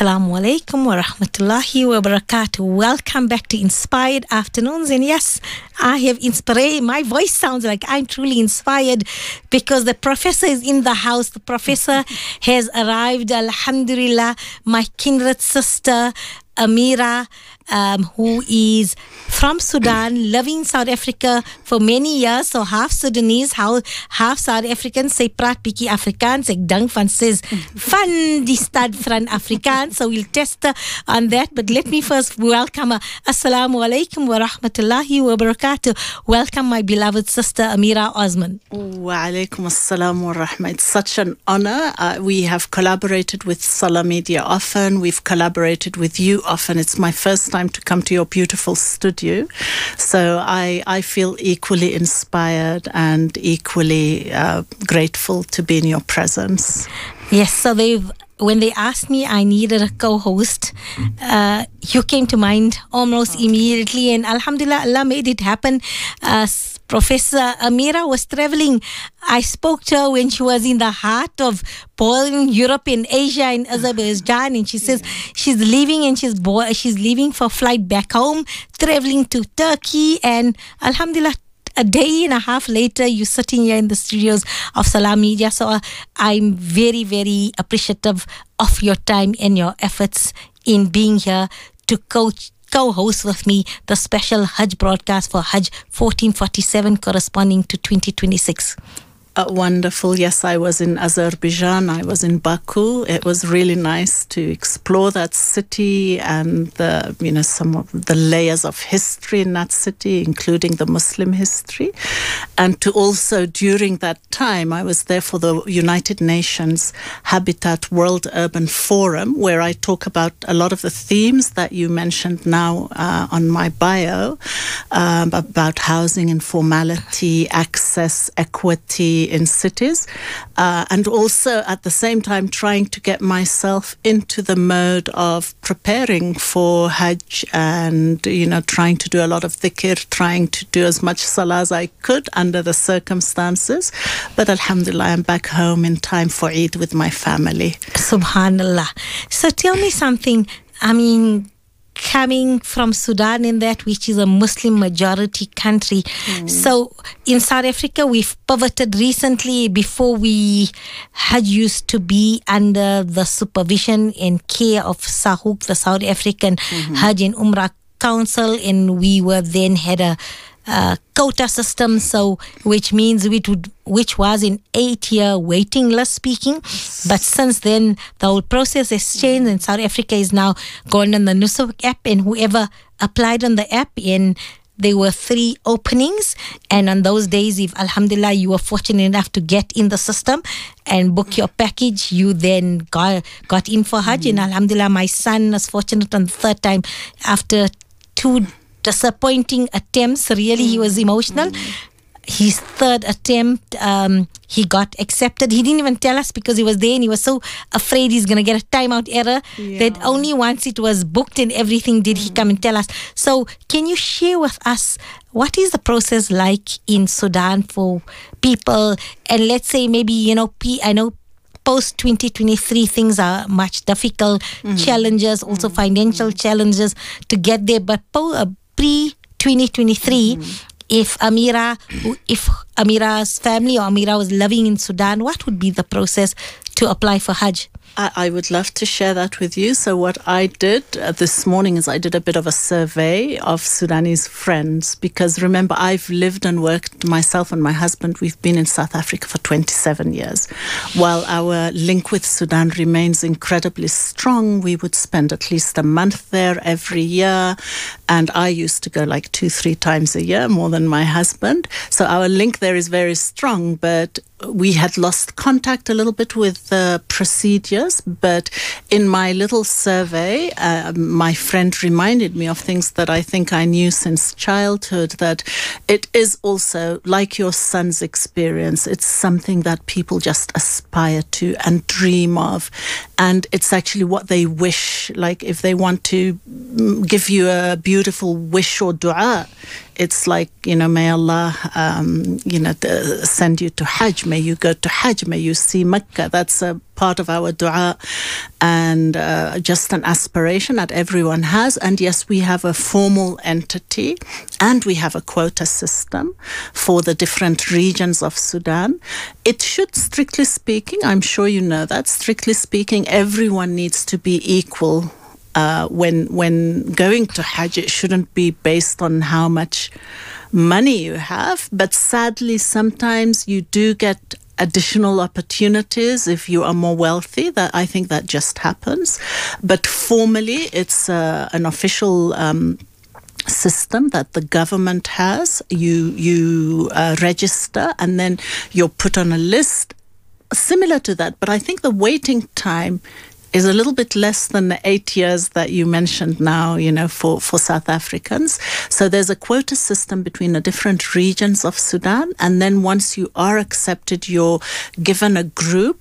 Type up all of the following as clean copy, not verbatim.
Assalamu alaikum wa rahmatullahi wa barakatuh. Welcome back to Inspired Afternoons. And yes, I have inspired. My voice sounds like I'm truly inspired because the professor is in the house. The professor has arrived. Alhamdulillah, my kindred sister, Amira, who is from Sudan, living in South Africa for many years. So half Sudanese, half South African. Sy praat bietjie Afrikaans. Ek dink van sy is van die stad van Afrikaans. So we'll test her on that. But let me first welcome her. Assalamu alaikum wa rahmatullahi wa barakatuh. Welcome my beloved sister Amira Osman. Wa alaikum assalam wa rahmah. It's such an honor. We have collaborated with Salah Media often. We've collaborated with you often. It's my first time to come to your beautiful studio. So I feel equally inspired and equally grateful to be in your presence. Yes, so when they asked me I needed a co-host, you came to mind almost immediately, and alhamdulillah, Allah made it happen. Professor Amira was traveling. I spoke to her when she was in the heart of boiling Europe and Asia in Azerbaijan, and she says she's leaving and she's leaving for flight back home, traveling to Turkey, and alhamdulillah, a day and a half later, you're sitting here in the studios of Salah Media. So I'm very, very appreciative of your time and your efforts in being here to co-host with me the special Hajj broadcast for Hajj 1447 corresponding to 2026. Wonderful. Yes, I was in Azerbaijan. I was in Baku. It was really nice to explore that city and some of the layers of history in that city, including the Muslim history. And to also, during that time, I was there for the United Nations Habitat World Urban Forum, where I talk about a lot of the themes that you mentioned now on my bio, about housing, informality, access, equity in cities, and also at the same time trying to get myself into the mode of preparing for Hajj and trying to do a lot of dhikr, trying to do as much salah as I could under the circumstances. But alhamdulillah, I'm back home in time for Eid with my family. Subhanallah. So tell me something. I mean, coming from Sudan, in that which is a Muslim majority country. So in South Africa, we've pivoted recently. Before Hajj used to be under the supervision and care of SAHUC, the South African Hajj and Umrah Council, and we were then had a quota system, so which means which was an 8-year waiting list speaking. But since then the whole process has changed, and South Africa is now going on the Nusuk app, and whoever applied on the app, and there were 3 openings, and on those days, if alhamdulillah you were fortunate enough to get in the system and book your package, you then got in for Hajj. And alhamdulillah, my son was fortunate on the 3rd time after 2 disappointing attempts. Really, he was emotional. His 3rd attempt, he got accepted. He didn't even tell us because he was there, and he was so afraid he's going to get a timeout error that only once it was booked and everything did he come and tell us. So can you share with us what is the process like in Sudan for people? And let's say maybe, I know post 2023 things are much difficult, challenges, also financial challenges to get there, but pre 2023, if Amira's family or Amira was living in Sudan, what would be the process to apply for Hajj? I would love to share that with you. So what I did this morning is I did a bit of a survey of Sudanese friends, because remember, I've lived and worked, myself and my husband, we've been in South Africa for 27 years. While our link with Sudan remains incredibly strong, we would spend at least a month there every year. And I used to go like 2-3 times a year, more than my husband. So our link there is very strong, but we had lost contact a little bit with the procedures. But in my little survey, my friend reminded me of things that I think I knew since childhood, that it is also like your son's experience. It's something that people just aspire to and dream of. And it's actually what they wish, like if they want to give you a beautiful wish or dua, it's like, may Allah, send you to Hajj. May you go to Hajj. May you see Mecca. That's a part of our dua and just an aspiration that everyone has. And yes, we have a formal entity and we have a quota system for the different regions of Sudan. It should, strictly speaking, I'm sure you know that, strictly speaking, everyone needs to be equal. When going to Hajj, it shouldn't be based on how much money you have, but sadly sometimes you do get additional opportunities if you are more wealthy. That I think that just happens, but formally it's an official system that the government has. You register and then you're put on a list similar to that, but I think the waiting time is a little bit less than the 8 years that you mentioned now, for South Africans. So there's a quota system between the different regions of Sudan. And then once you are accepted, you're given a group.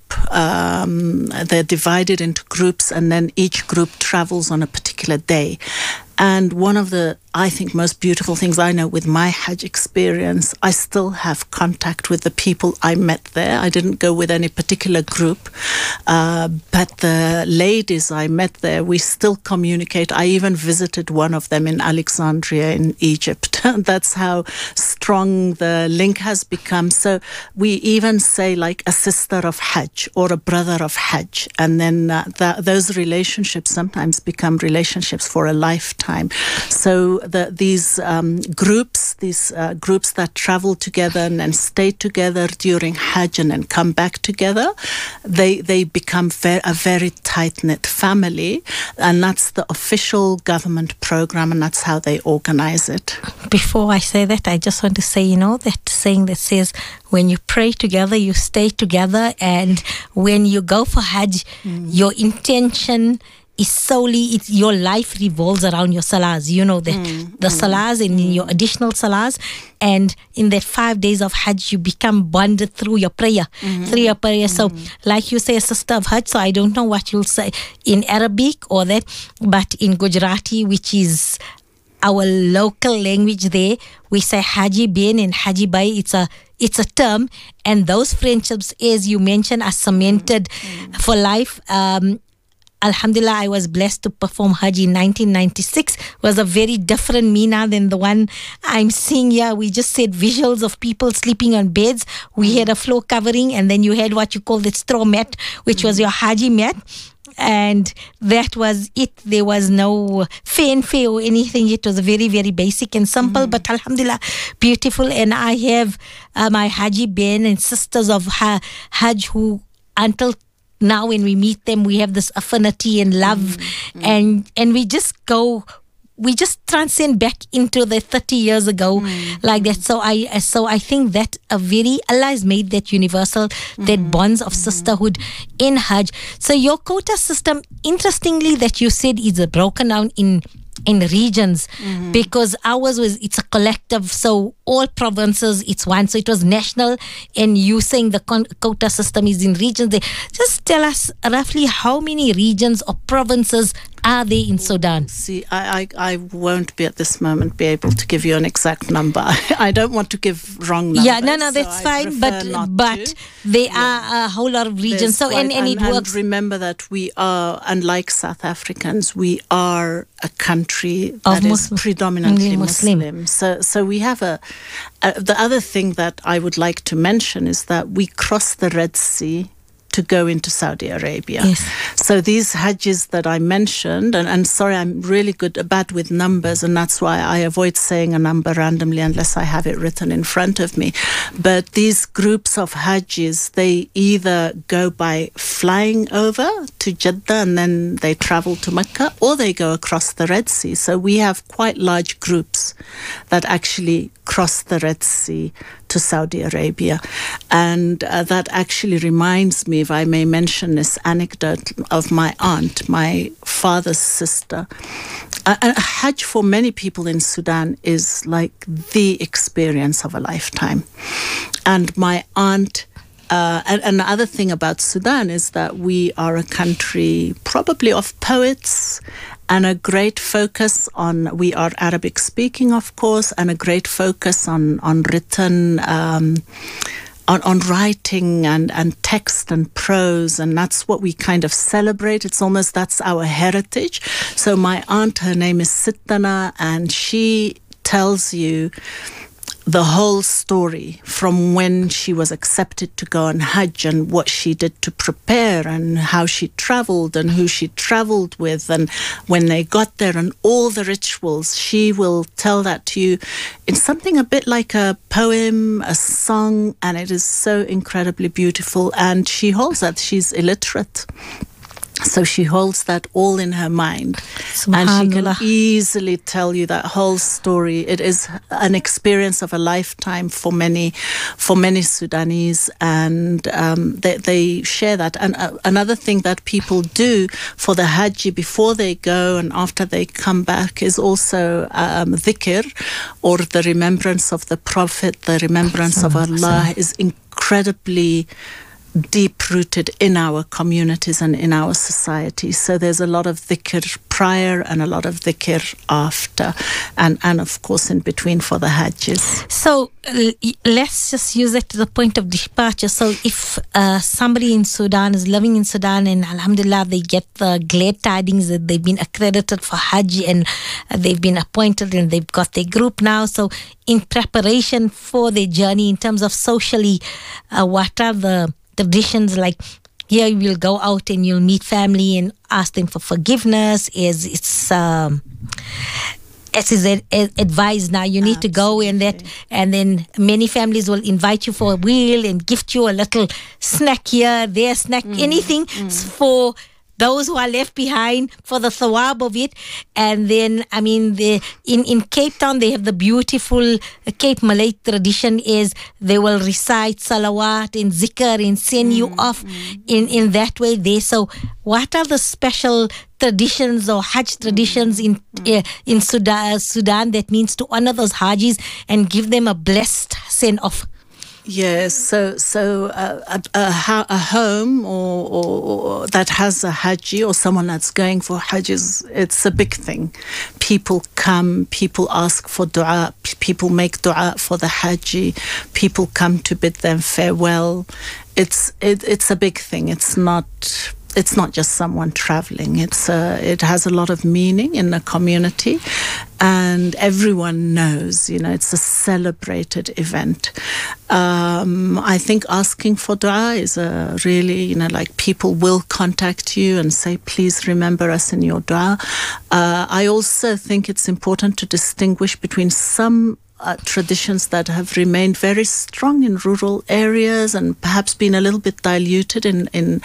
They're divided into groups, and then each group travels on a particular day. And one of the, I think, most beautiful things I know with my Hajj experience, I still have contact with the people I met there. I didn't go with any particular group, but the ladies I met there, we still communicate. I even visited one of them in Alexandria in Egypt. That's how strong the link has become. So we even say like a sister of Hajj or a brother of Hajj. And then those relationships sometimes become relationships for a lifetime. So these groups that travel together and stay together during Hajj and then come back together, they become a very tight-knit family, and that's the official government program, and that's how they organize it. Before I say that, I just want to say, that saying that says, when you pray together, you stay together, and when you go for Hajj, your intention is solely, your life revolves around your salahs. You know that the salahs and your additional salahs, and in that 5 days of Hajj, you become bonded through your prayer. So, like you say, a sister of Hajj. So I don't know what you'll say in Arabic or that, but in Gujarati, which is our local language there, we say Haji Ben and Haji Bai. It's a term, and those friendships, as you mentioned, are cemented for life. Alhamdulillah, I was blessed to perform Hajj in 1996. It was a very different Mina than the one I'm seeing here. We just said visuals of people sleeping on beds. We had a floor covering, and then you had what you call the straw mat, which was your Haji mat. And that was it. There was no fanfare or anything. It was very, very basic and simple, but alhamdulillah, beautiful. And I have my Haji Ben and sisters of Hajj who, until now when we meet them, we have this affinity and love, and we just transcend back into the 30 years ago like that. So I think that Allah has made that universal, that bonds of sisterhood in Hajj. So your quota system, interestingly, that you said is broken down in regions, because ours it's a collective, so all provinces, it's one, so it was national, and you saying the quota system is in regions. Just tell us roughly how many regions or provinces are there in Sudan? See, I won't be at this moment be able to give you an exact number. I don't want to give wrong numbers. Yeah, no, that's fine. But there are a whole lot of regions. So and it works. And remember that we are, unlike South Africans, we are a country that is predominantly Muslim. So we have the other thing that I would like to mention is that we cross the Red Sea to go into Saudi Arabia. Yes. So these Hajjis that I mentioned, and sorry, I'm really bad with numbers, and that's why I avoid saying a number randomly unless I have it written in front of me. But these groups of Hajjis, they either go by flying over to Jeddah and then they travel to Mecca, or they go across the Red Sea. So we have quite large groups that actually cross the Red Sea to Saudi Arabia. And that actually reminds me, if I may mention this anecdote of my aunt, my father's sister. Hajj for many people in Sudan is like the experience of a lifetime. And my aunt, and the other thing about Sudan is that we are a country probably of poets, and a great focus on, we are Arabic speaking, of course, and a great focus on written on writing and text and prose, and that's what we kind of celebrate. It's almost, that's our heritage. So my aunt, her name is Sittana, and she tells you the whole story from when she was accepted to go on Hajj and what she did to prepare and how she traveled and who she traveled with and when they got there and all the rituals. She will tell that to you in something a bit like a poem, a song, and it is so incredibly beautiful. And she holds that. She's illiterate, so she holds that all in her mind, and she can easily tell you that whole story. It is an experience of a lifetime for many Sudanese, and they share that. And another thing that people do for the Hajj before they go and after they come back is also dhikr, or the remembrance of the Prophet, the remembrance of Allah, is incredibly deep-rooted in our communities and in our society. So there's a lot of dhikr prior and a lot of dhikr after, and of course in between for the Hajjis. So let's just use it to the point of departure. So if somebody in Sudan is living in Sudan and alhamdulillah they get the glad tidings that they've been accredited for Hajj and they've been appointed and they've got their group now, so in preparation for their journey in terms of socially, what are the traditions? Like here you'll go out and you'll meet family and ask them for forgiveness. It's advised now you need to go and that, and then many families will invite you for a meal and gift you a little snack here, there, snack, anything for those who are left behind, for the thawab of it. And then, I mean, in Cape Town, they have the beautiful Cape Malay tradition is they will recite salawat and zikr and send you off in that way there. So what are the special traditions or Hajj traditions in Sudan that means to honor those Hajis and give them a blessed send off? Yes, so a home or that has a Hajji or someone that's going for Hajj, it's a big thing. People come, people ask for dua, people make dua for the Hajji, people come to bid them farewell. It's a big thing. It's not just someone traveling. It has a lot of meaning in the community, and everyone knows, it's a celebrated event. I think asking for dua is a really, like people will contact you and say, please remember us in your dua. I also think it's important to distinguish between some traditions that have remained very strong in rural areas and perhaps been a little bit diluted in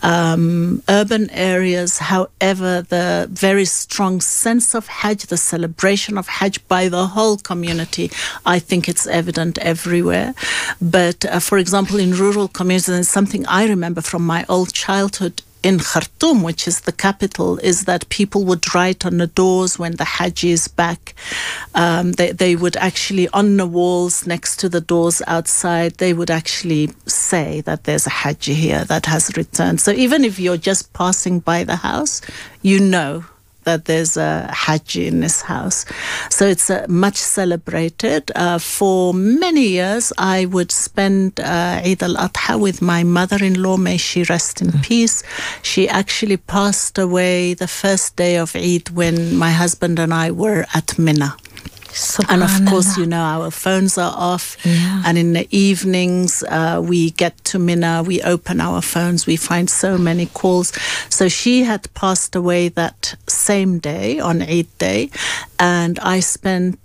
urban areas. However, the very strong sense of Hajj, the celebration of Hajj by the whole community, I think it's evident everywhere. But for example, in rural communities, and something I remember from my old childhood in Khartoum, which is the capital, is that people would write on the doors when the Hajj is back. They would actually, on the walls next to the doors outside, they would actually say that there's a Hajj here that has returned. So even if you're just passing by the house, you know that there's a Hajj in this house. So it's much celebrated. For many years, I would spend Eid al-Adha with my mother-in-law, may she rest in peace. She actually passed away the first day of Eid when my husband and I were at Mina. And of course, our phones are off. Yeah. And in the evenings, we get to Mina, we open our phones, we find so many calls. So she had passed away that same day, on Eid day. And I spent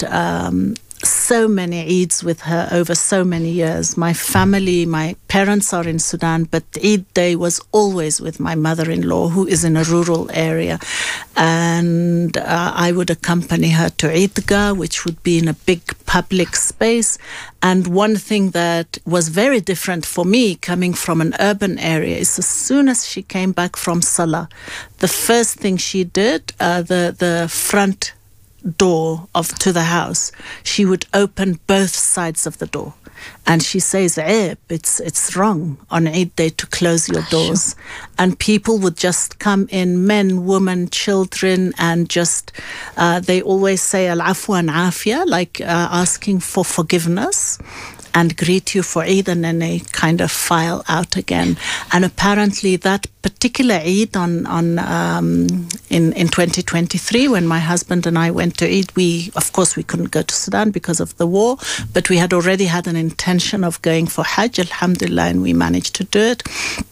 so many Eids with her over so many years. My family, my parents are in Sudan, but Eid day was always with my mother-in-law, who is in a rural area. And I would accompany her to Eidgah, which would be in a big public space. And one thing that was very different for me coming from an urban area is as soon as she came back from Salah, the first thing she did, the front door to the house, she would open both sides of the door, and she says, it's wrong on Eid day to close your doors. And people would just come in, men, women, children, and just they always say al-afwa and afia, like asking for forgiveness. and greet you for Eid, and then they kind of file out again. And apparently that particular Eid in 2023, when my husband and I went to Eid, we couldn't go to Sudan because of the war, but we had already had an intention of going for Hajj, alhamdulillah, and we managed to do it.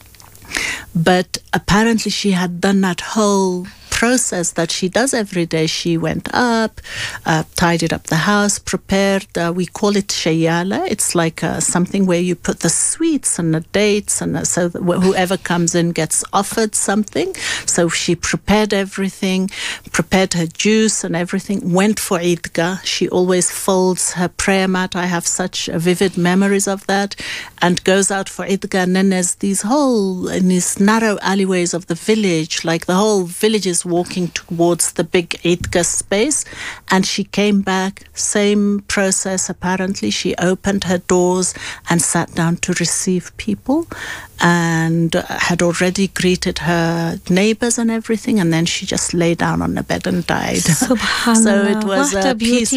But apparently she had done that whole process that she does every day. She went up, tidied up the house, prepared, we call it shayala. It's like something where you put the sweets and the dates, and so that whoever comes in gets offered something. So she prepared everything, prepared her juice and everything, went for Eidgah. She always folds her prayer mat. I have such vivid memories of that, and goes out for Eidgah. And then there's these narrow alleyways of the village, like the whole village is walking towards the big Eidgah space. And she came back, same process apparently. She opened her doors and sat down to receive people, and had already greeted her neighbors and everything, and then she just lay down on the bed and died. Subhanallah. So it was what a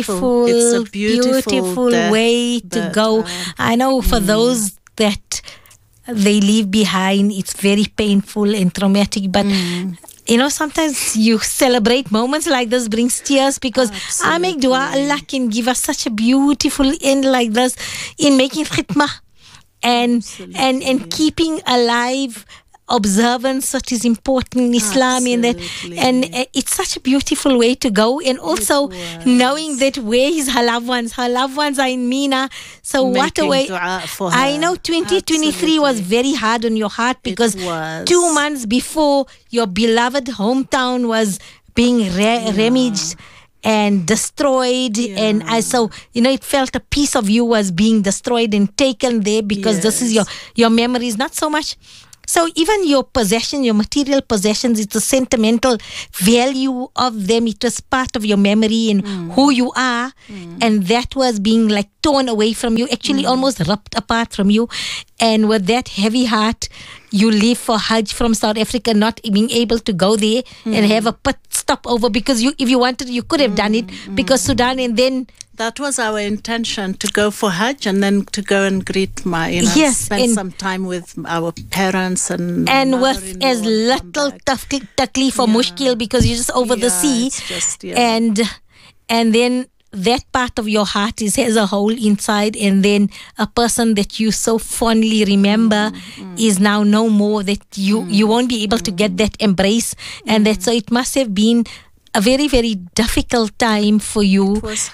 beautiful death, way to go. I know for those that they leave behind, it's very painful and traumatic, but sometimes you celebrate moments like this, brings tears, because I make dua Allah can give us such a beautiful end like this in making khidmah and keeping alive observance, what is important in Islam, and it's such a beautiful way to go. And also knowing that where is her loved ones are in Mina. So what a way. I know 2023 was very hard on your heart, because 2 months before your beloved hometown was being ravaged and destroyed, and so it felt a piece of you was being destroyed and taken there, because this is your memories, not so much. So even your possession, your material possessions, it's a sentimental value of them. It was part of your memory and who you are, and that was being like torn away from you, actually almost ripped apart from you. And with that heavy heart, you leave for Hajj from South Africa, not being able to go there and have a pit stop over, because if you wanted, you could have done it, because Sudan, and then that was our intention, to go for Hajj and then to go and greet spend some time with our parents and with as little taklif or mushkil, because you're just over the sea, and then that part of your heart has a hole inside, and then a person that you so fondly remember is now no more, that you won't be able to get that embrace, and that, so it must have been a very, very difficult time for you.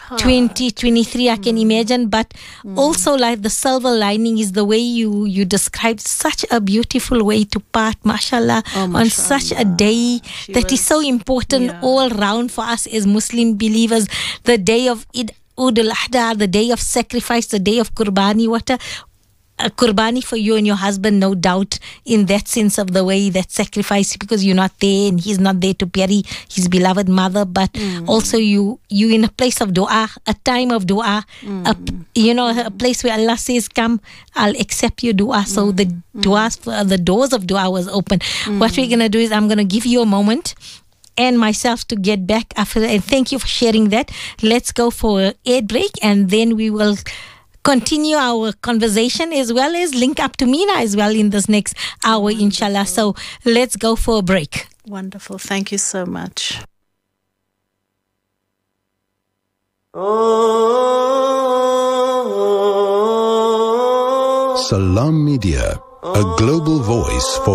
2023, I can imagine, but also like the silver lining is the way you described, such a beautiful way to part, mashallah, on such a day that is so important all round for us as Muslim believers. The day of Eid al-Adha, the day of sacrifice, the day of Qurbani. What a Qurbani for you and your husband, no doubt, in that sense of the way that sacrifice, because you're not there and he's not there to bury his beloved mother, but also you in a place of dua, a time of dua, a place where Allah says, come, I'll accept your dua. So the doors of dua was open. What we're going to do is, I'm going to give you a moment and myself to get back after, and thank you for sharing that. Let's go for an ad break, and then we will continue our conversation, as well as link up to Mina as well in this next hour, inshallah. So let's go for a break. Wonderful. Thank you so much. Salam Media, a global voice for